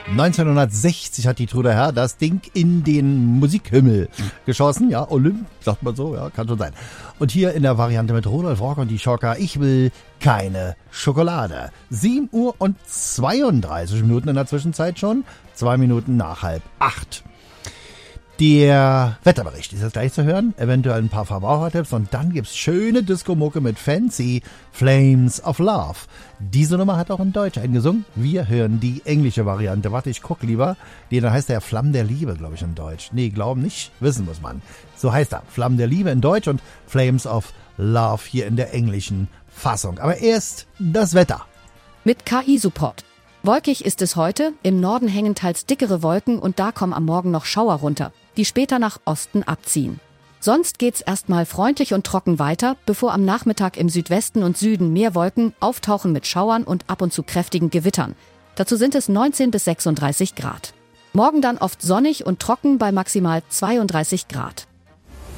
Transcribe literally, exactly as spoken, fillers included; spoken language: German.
neunzehnhundertsechzig hat die Trude Herr das Ding in den Musikhimmel geschossen. Ja, Olymp, sagt man so, ja, kann schon sein. Und hier in der Variante mit Rudolf Rock und die Schocker, ich will keine Schokolade. sieben Uhr und zweiunddreißig Minuten in der Zwischenzeit schon, zwei Minuten nach halb acht. Der Wetterbericht ist jetzt gleich zu hören, eventuell ein paar Verbrauchertipps und dann gibt's schöne Disco-Mucke mit Fancy Flames of Love. Diese Nummer hat auch in Deutsch eingesungen. Wir hören die englische Variante. Warte, ich guck lieber. Die, da heißt der Flammen der Liebe, glaube ich, in Deutsch. Nee, glauben nicht, wissen muss man. So heißt er. Flammen der Liebe in Deutsch und Flames of Love hier in der englischen Fassung. Aber erst das Wetter. Mit K I-Support. Wolkig ist es heute, im Norden hängen teils dickere Wolken und da kommen am Morgen noch Schauer runter, die später nach Osten abziehen. Sonst geht's erstmal freundlich und trocken weiter, bevor am Nachmittag im Südwesten und Süden mehr Wolken auftauchen mit Schauern und ab und zu kräftigen Gewittern. Dazu sind es neunzehn bis sechsunddreißig Grad. Morgen dann oft sonnig und trocken bei maximal zweiunddreißig Grad.